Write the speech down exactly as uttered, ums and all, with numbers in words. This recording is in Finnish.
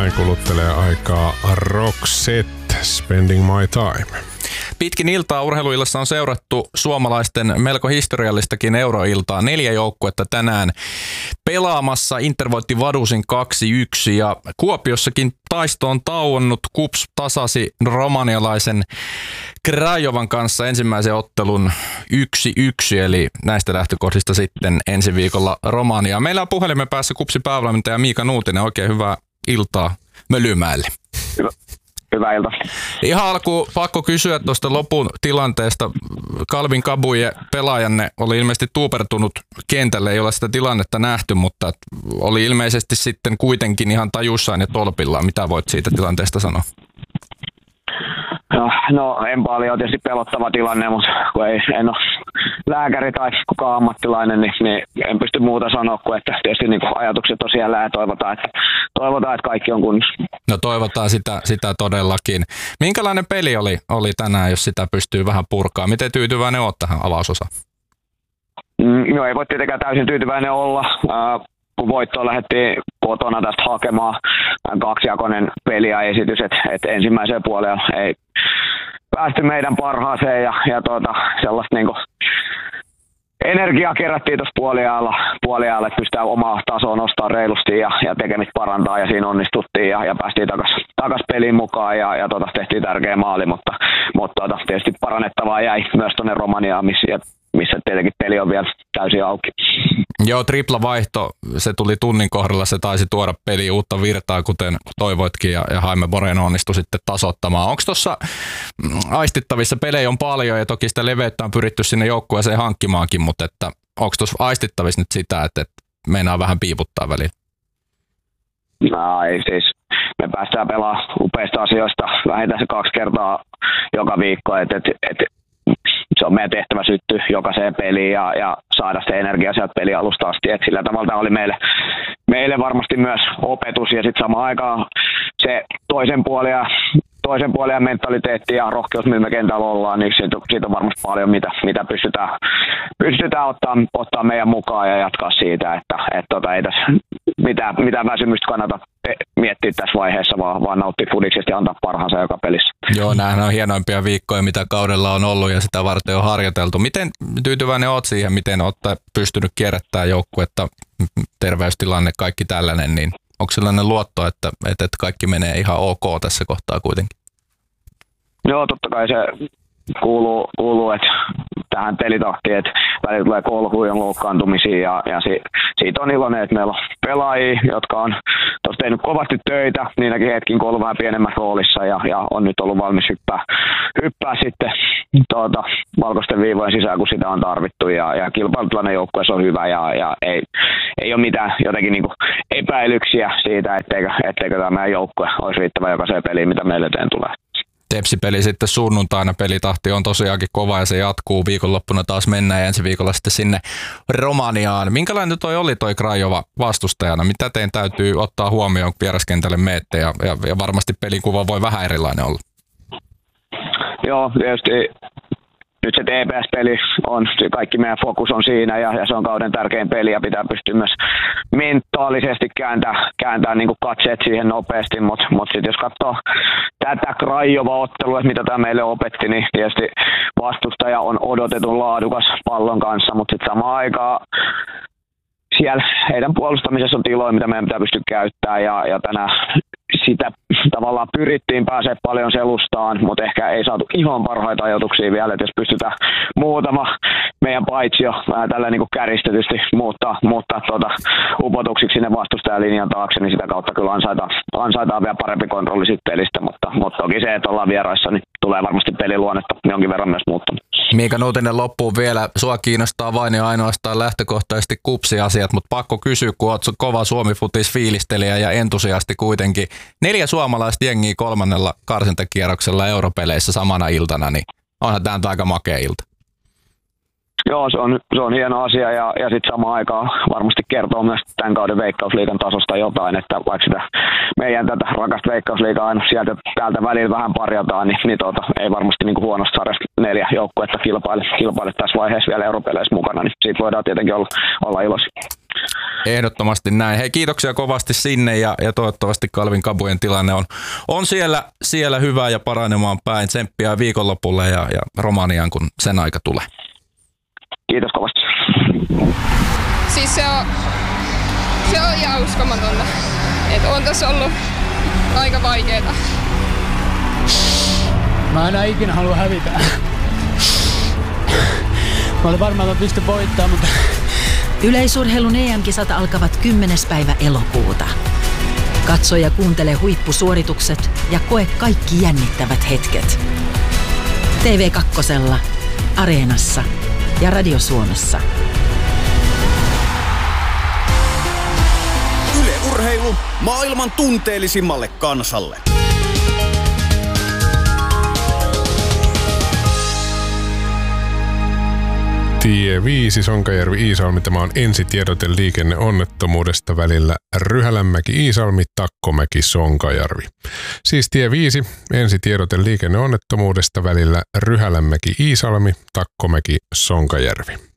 näin kuluttelee aikaa Roxette, Spending My Time. Pitkin iltaa urheiluillassa on seurattu suomalaisten melko historiallistakin euroiltaa. Neljä joukkuetta tänään pelaamassa. Inter voitti Vadusin kaksi yksi ja Kuopiossakin taisto on tauonnut. KuPS tasasi romanialaisen Krajovan kanssa ensimmäisen ottelun yksi yksi, eli näistä lähtökohdista sitten ensi viikolla Romania. Meillä on puhelimen päässä KuPSin päävalmentaja Miika Nuutinen. Oikein hyvää iltaa Mölymäelle. Hyvä. Hyvää iltaa. Ihan alkuun pakko kysyä tuosta lopun tilanteesta. Calvin Kabuje, pelaajanne, oli ilmeisesti tuupertunut kentälle. Ei ole sitä tilannetta nähty, mutta oli ilmeisesti sitten kuitenkin ihan tajussaan ja tolpillaan. Mitä voit siitä tilanteesta sanoa? No, no en paljon, tietysti pelottava tilanne, mutta kun ei, en ole lääkäri tai kukaan ammattilainen, niin, niin en pysty muuta sanoa kuin, että tietysti niin kuin ajatukset on siellä ja toivotaan, että, toivotaan, että kaikki on kunnossa. No toivotaan sitä, sitä todellakin. Minkälainen peli oli, oli tänään, jos sitä pystyy vähän purkaa? Miten tyytyväinen olet tähän avausosaan? Mm, no ei voi tietenkään täysin tyytyväinen olla. Äh, kun voittoon lähdettiin kotona tästä hakemaan kaksijakoinen peli ja esitys, että, että ensimmäiseen puolella ei päästy meidän parhaaseen ja, ja tuota, sellaista niin kuin energiaa kerättiin tuossa puoliajalla, puoliajalla, että pystytään omaa tasoa nostamaan reilusti ja, ja tekemistä parantaa ja siinä onnistuttiin ja, ja päästiin takaisin takas peliin mukaan ja, ja tuota, tehtiin tärkeä maali, mutta, mutta tuota, tietysti parannettavaa jäi myös tuonne Romaniaan, missä, missä tietenkin peli on vielä täysin auki. Joo, tripla vaihto, se tuli tunnin kohdalla, se taisi tuoda peliin uutta virtaa, kuten toivoitkin, ja, ja Jaime Moreno onnistui sitten tasoittamaan. Onko tuossa aistittavissa, pelejä on paljon, ja toki sitä leveyttä on pyritty sinne joukkueeseen hankkimaankin, mutta että onko tuossa aistittavissa nyt sitä, että, että meinaa vähän piiputtaa väliin? No ei siis, me päästään pelaamaan upeista asioista vähintään se kaksi kertaa joka viikko, että et, et, se on meidän tehtävä syttyä jokaiseen peliin ja, ja saada se energia sieltä pelialusta asti. Et sillä tavalla oli meille, meille varmasti myös opetus ja sitten samaan aikaan se toisen puolen toisen puolen mentaliteetti ja rohkeus, millä me kentällä ollaan, niin siitä, siitä on varmasti paljon, mitä, mitä pystytään, pystytään ottaa, ottaa meidän mukaan ja jatkaa siitä, että et, tota, ei tässä mitään, mitään väsymystä kannata miettiä tässä vaiheessa, vaan, vaan nauttia fudiksesta ja antaa parhaansa joka pelissä. Joo, nämähän on hienoimpia viikkoja, mitä kaudella on ollut ja sitä varten on harjoiteltu. Miten tyytyväinen olet siihen, miten olet pystynyt kierrättämään joukkuetta, terveystilanne, kaikki tällainen, niin onko sellainen luotto, että, että kaikki menee ihan ok tässä kohtaa kuitenkin? Joo, totta kai se kuuluu, kuuluu että tähän pelitahtiin, että välillä tulee kolhuja loukkaantumisia ja, ja si, siitä on iloinen, että meillä on pelaajia, jotka on tuossa tehnyt kovasti töitä, niinäkin hetkin kun on ollut vähän pienemmässä roolissa ja, ja on nyt ollut valmis hyppää, hyppää sitten tuota, valkoisten viivojen sisään, kun sitä on tarvittu ja, ja kilpailutilanne joukkueessa on hyvä ja, ja ei, ei ole mitään jotenkin niin kuin epäilyksiä siitä, etteikö, etteikö tämä meidän joukkue olisi riittävä jokaiseen peliin, mitä meille eteen tulee. Tepsi-peli sitten sunnuntaina, pelitahti on tosiaankin kova ja se jatkuu, viikonloppuna taas mennään ja ensi viikolla sitten sinne Romaniaan. Minkälainen toi oli toi Krajova vastustajana? Mitä teidän täytyy ottaa huomioon, kun vieraskentälle meette ja, ja, ja varmasti pelikuva voi vähän erilainen olla? Joo, tietysti nyt se T P S-peli on, kaikki meidän fokus on siinä ja, ja se on kauden tärkein peli ja pitää pystyä myös mentaalisesti kääntää, kääntää niin kuin katseet siihen nopeasti, mutta mut sitten jos katsoo tätä Krajova-ottelua, mitä tämä meille opetti, niin tietysti vastustaja on odotetun laadukas pallon kanssa, mutta sitten samaan aikaan siellä heidän puolustamisessa on tiloja, mitä meidän pitää pystyä käyttämään ja, ja tänään sitä tavallaan pyrittiin pääsee paljon selustaan, mutta ehkä ei saatu ihan parhaita ajatuksia vielä, että jos pystytään muutama meidän paitsio vähän tällä niin kuin käristetysti muuttaa, muuttaa tuota upotuksiksi sinne vastustajalinjan taakse, niin sitä kautta kyllä ansaitaan, ansaitaan vielä parempi kontrolli siitä pelistä, mutta, mutta toki se, että ollaan vieraissa, niin tulee varmasti peliluonnetta jonkin verran myös muuttamaan. Miika Nuutinen loppuun vielä. Sua kiinnostaa vain ja ainoastaan lähtökohtaisesti KuPS-asiat, mutta pakko kysyä, kun oot kova Suomi-futis fiilistelijä ja entusiasti kuitenkin. Neljä suomalaista jengiä kolmannella karsintakierroksella europeleissä samana iltana, niin onhan tämä aika makea ilta. Joo, se on, se on hieno asia ja, ja sitten samaan aikaan varmasti kertoo myös tämän kauden Veikkausliigan tasosta jotain, että vaikka sitä meidän tätä rakasta Veikkausliigaa aina sieltä täältä välillä vähän parjataan, niin, niin tota, ei varmasti niin kuin huonosta sarjasta neljä joukkuetta kilpaile, kilpaile tässä vaiheessa vielä europeleissä mukana, niin siitä voidaan tietenkin olla, olla iloisia. Ehdottomasti näin. Hei, kiitoksia kovasti sinne ja, ja toivottavasti Calvin Cabujen tilanne on, on siellä, siellä hyvä ja paranemaan päin. Tsemppiä viikonlopulle ja, ja Romaniaan, kun sen aika tulee. Kiitos kovasti. Siis se on, se on ihan uskomatonta. Et on tässä ollut aika vaikeeta. Mä enää ikinä halua hävitä. Mä olin varmaan, että mä pystyn voittamaan, mutta... Yleisurheilun E M-kisat alkavat kymmenes päivä elokuuta. Katso ja kuuntele huippusuoritukset ja koe kaikki jännittävät hetket. T V kaksi, Areenassa ja Radio Suomessa. Yle Urheilu maailman tunteellisimmalle kansalle. Tie viisi, Sonkajärvi-Iisalmi. Tämä on ensitiedote liikenneonnettomuudesta välillä Ryhälänmäki-Iisalmi, Takkomäki-Sonkajärvi. Siis tie viisi, ensitiedote liikenneonnettomuudesta välillä Ryhälänmäki-Iisalmi, Takkomäki-Sonkajärvi.